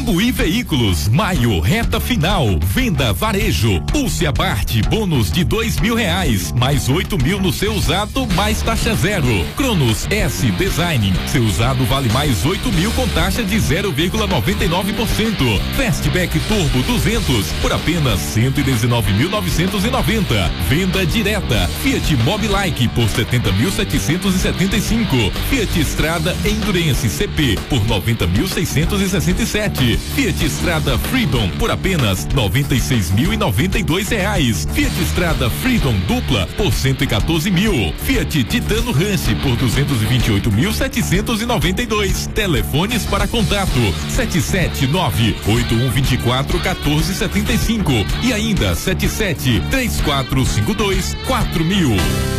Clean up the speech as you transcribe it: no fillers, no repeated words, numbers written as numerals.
Tribuí Veículos, maio, reta final, venda varejo, Pulse Abarte, bônus de R$ 2.000, mais 8.000 no seu usado, mais taxa zero. Cronos S Design, seu usado vale mais 8.000 com taxa de 0,99%. Fastback Turbo 200 por apenas 119.990. Venda direta. Fiat Mobilike por 70.775. Fiat Strada Endurance CP por 90.667. Fiat Strada Freedom por apenas R$ 96.092. Fiat Strada Freedom dupla por 114.000. Fiat Titano Ranch por 228.792. Telefones para contato 779-8124-1475 e ainda 77-3452-4000.